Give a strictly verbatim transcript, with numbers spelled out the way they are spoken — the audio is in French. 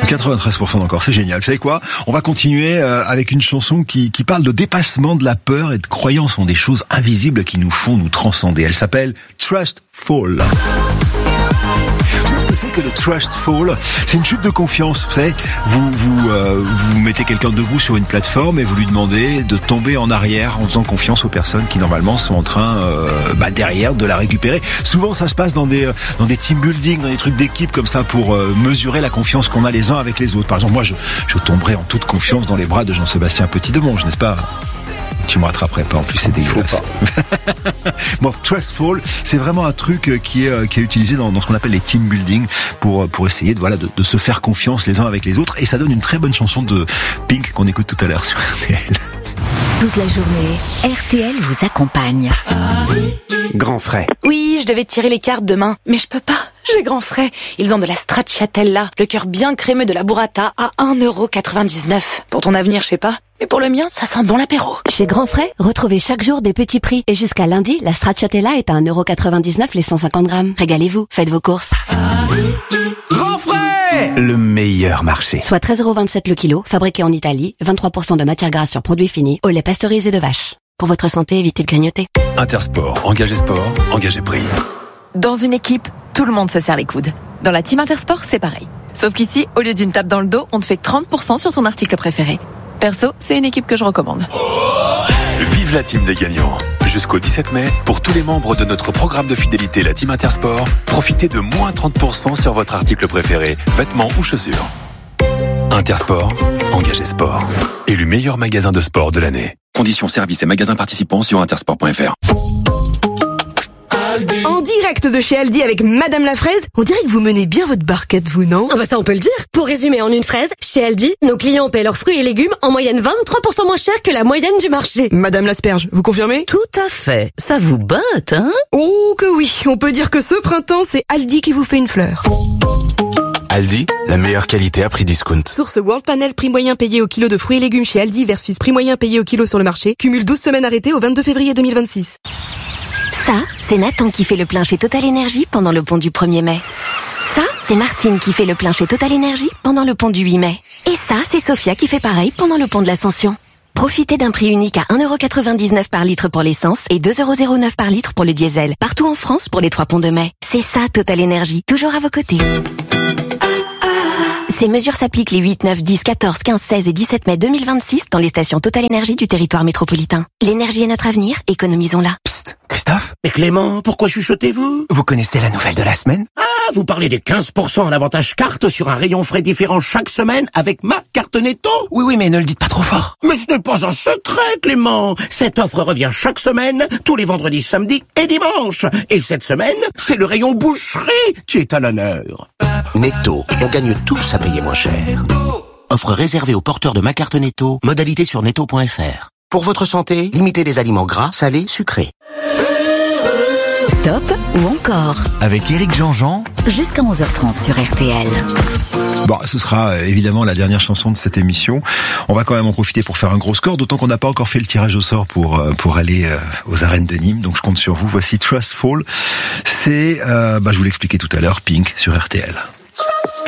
quatre-vingt-treize pour cent encore, c'est génial. Vous savez quoi ? On va continuer euh, avec une chanson qui, qui parle de dépassement de la peur et de croyance en des choses invisibles qui nous font nous transcender. Elle s'appelle Trust Fall. Vous savez ce que c'est que le Trust Fall ? C'est une chute de confiance. Vous savez, vous vous euh, vous mettez quelqu'un debout sur une plateforme et vous lui demandez de tomber en arrière en faisant confiance aux personnes qui normalement sont en train euh, bah, derrière de la récupérer. Souvent, ça se passe dans des dans des team building, dans des trucs d'équipe comme ça pour euh, mesurer la confiance qu'on a les uns avec les autres. Par exemple, moi, je je tomberais en toute confiance dans les bras de Jean-Sébastien Petit-Demonge, n'est-ce pas ? Tu me rattraperais pas, en plus c'est dégueulasse. Bon, Trust Fall, c'est vraiment un truc qui est qui est utilisé dans, dans ce qu'on appelle les team building pour pour essayer de voilà de, de se faire confiance les uns avec les autres, et ça donne une très bonne chanson de Pink qu'on écoute tout à l'heure sur R T L. Toute la journée, R T L vous accompagne. Grand frais. Oui, je devais tirer les cartes demain, mais je peux pas. J'ai grand frais. Ils ont de la stracciatella, le cœur bien crémeux de la burrata à un euro quatre-vingt-dix-neuf. Pour ton avenir, je sais pas. Mais pour le mien, ça sent bon l'apéro. Chez Grand Frais, retrouvez chaque jour des petits prix. Et jusqu'à lundi, la stracciatella est à un euro quatre-vingt-dix-neuf les cent cinquante grammes. Régalez-vous, faites vos courses. Grand frais, le meilleur marché. Soit treize euros vingt-sept le kilo, fabriqué en Italie, vingt-trois pour cent de matière grasse sur produits finis, au lait pasteurisé de vache. Pour votre santé, évitez de grignoter. Intersport, engagez sport, engagez prix. Dans une équipe, tout le monde se serre les coudes. Dans la team Intersport, c'est pareil. Sauf qu'ici, au lieu d'une tape dans le dos, on te fait trente pour cent sur ton article préféré. Perso, c'est une équipe que je recommande. Vive la team des gagnants. Jusqu'au dix-sept mai, pour tous les membres de notre programme de fidélité, la team Intersport, profitez de moins trente pour cent sur votre article préféré, vêtements ou chaussures. Intersport, engagez sport. Élu meilleur magasin de sport de l'année. Conditions, services et magasins participants sur intersport point f r. En direct de chez Aldi avec Madame la Fraise, on dirait que vous menez bien votre barquette, vous, non? Ah bah ça on peut le dire. Pour résumer en une phrase, chez Aldi, nos clients paient leurs fruits et légumes en moyenne vingt-trois pour cent moins cher que la moyenne du marché. Madame l'asperge, vous confirmez? Tout à fait. Ça vous botte, hein? Oh que oui, on peut dire que ce printemps, c'est Aldi qui vous fait une fleur. Aldi, la meilleure qualité à prix discount. Source World Panel, prix moyen payé au kilo de fruits et légumes chez Aldi versus prix moyen payé au kilo sur le marché. Cumule douze semaines arrêtées au vingt-deux février deux mille vingt-six. Ça, c'est Nathan qui fait le plein chez Total Énergie pendant le pont du premier mai. Ça, c'est Martine qui fait le plein chez Total Énergie pendant le pont du huit mai. Et ça, c'est Sophia qui fait pareil pendant le pont de l'Ascension. Profitez d'un prix unique à un euro quatre-vingt-dix-neuf par litre pour l'essence et deux euros zéro neuf par litre pour le diesel. Partout en France pour les trois ponts de mai. C'est ça, Total Énergie. Toujours à vos côtés. Ces mesures s'appliquent les huit, neuf, dix, quatorze, quinze, seize et dix-sept mai deux mille vingt-six dans les stations Total Énergie du territoire métropolitain. L'énergie est notre avenir, économisons-la. Psst, Christophe. Mais Clément, pourquoi chuchotez-vous? Vous connaissez la nouvelle de la semaine? Ah, vous parlez des quinze pour cent en avantage carte sur un rayon frais différent chaque semaine avec ma carte Netto? Oui, oui, mais ne le dites pas trop fort. Mais ce n'est pas un secret, Clément. Cette offre revient chaque semaine, tous les vendredis, samedis et dimanches. Et cette semaine, c'est le rayon boucherie qui est à l'honneur. Netto, on gagne tous à payer moins cher. Offre réservée aux porteurs de ma carte Netto, modalité sur netto point f r. Pour votre santé, limitez les aliments gras, salés, sucrés. Stop ou encore Avec Éric Jean-Jean. Jusqu'à onze heures trente sur R T L. Bon, ce sera évidemment la dernière chanson de cette émission. On va quand même en profiter pour faire un gros score, d'autant qu'on n'a pas encore fait le tirage au sort pour pour aller aux arènes de Nîmes. Donc je compte sur vous. Voici Trust Fall. C'est, euh, bah, je vous l'expliquais tout à l'heure, Pink sur R T L.